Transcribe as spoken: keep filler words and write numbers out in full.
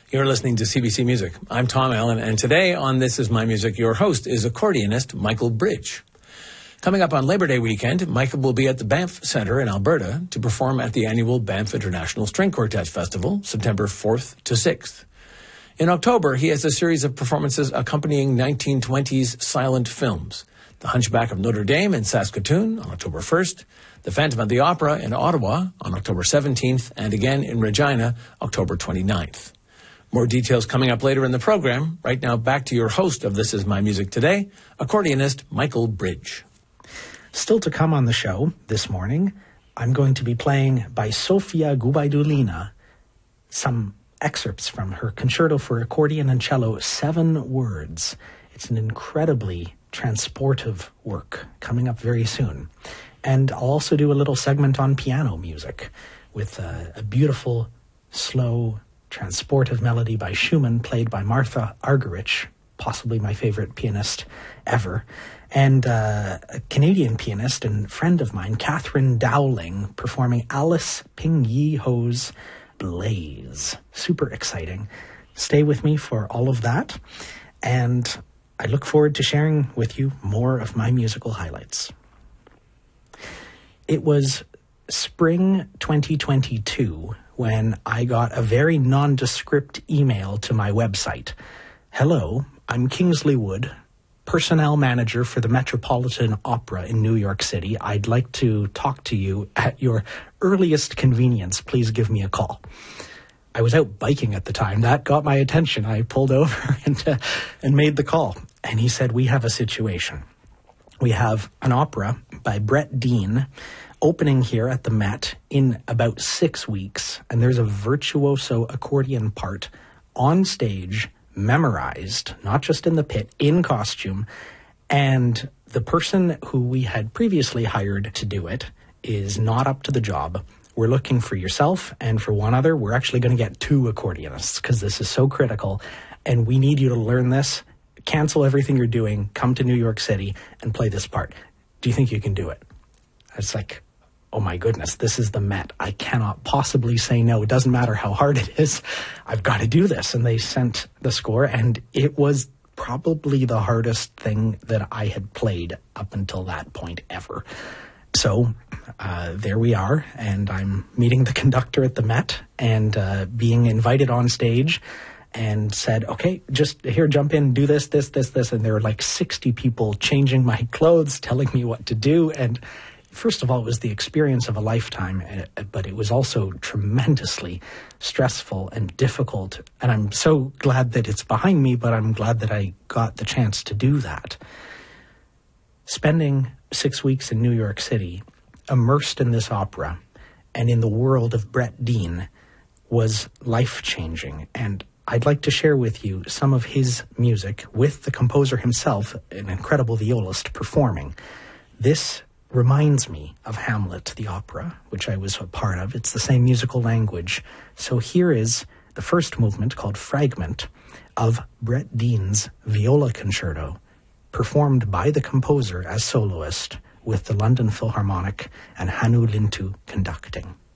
You're listening to C B C Music. I'm Tom Allen, and today on This Is My Music, your host is accordionist Michael Bridge. Coming up on Labor Day weekend, Michael will be at the Banff Centre in Alberta to perform at the annual Banff International String Quartet Festival, September fourth to sixth. In October, he has a series of performances accompanying nineteen twenties silent films. The Hunchback of Notre Dame in Saskatoon on October first, The Phantom of the Opera in Ottawa on October seventeenth, and again in Regina, October twenty-ninth. More details coming up later in the program. Right now, back to your host of This Is My Music Today, accordionist Michael Bridge. Still to come on the show this morning, I'm going to be playing by Sofia Gubaidulina some excerpts from her Concerto for Accordion and Cello, Seven Words. It's an incredibly transportive work coming up very soon. And I'll also do a little segment on piano music with a, a beautiful, slow, transportive melody by Schumann, played by Martha Argerich, possibly my favorite pianist ever, and uh, a Canadian pianist and friend of mine, Catherine Dowling, performing Alice Ping Yi Ho's Blaze. Super exciting. Stay with me for all of that, and I look forward to sharing with you more of my musical highlights. It was spring twenty twenty-two when I got a very nondescript email to my website. Hello, I'm Kingsley Wood, personnel manager for the Metropolitan Opera in New York City. I'd like to talk to you at your earliest convenience. Please give me a call. I was out biking at the time. That got my attention. I pulled over and, uh, and made the call. And he said, we have a situation. We have an opera by Brett Dean opening here at the Met in about six weeks, and there's a virtuoso accordion part on stage, memorized, not just in the pit, in costume, and the person who we had previously hired to do it is not up to the job. We're looking for yourself and for one other. We're actually going to get two accordionists because this is so critical, and we need you to learn this. Cancel everything you're doing, come to New York City and play this part. Do you think you can do it? It's like, oh my goodness, this is the Met. I cannot possibly say no. It doesn't matter how hard it is. I've got to do this. And they sent the score, and it was probably the hardest thing that I had played up until that point ever. So uh, there we are, and I'm meeting the conductor at the Met and uh, being invited on stage, and said, okay, just here, jump in, do this, this, this, this. And there were like sixty people changing my clothes, telling me what to do. And first of all, it was the experience of a lifetime, but it was also tremendously stressful and difficult. And I'm so glad that it's behind me, but I'm glad that I got the chance to do that. Spending six weeks in New York City, immersed in this opera and in the world of Brett Dean, was life-changing. And I'd like to share with you some of his music with the composer himself, an incredible violist, performing. This reminds me of Hamlet, the opera, which I was a part of. It's the same musical language. So here is the first movement, called Fragment, of Brett Dean's Viola Concerto, performed by the composer as soloist with the London Philharmonic and Hannu Lintu conducting.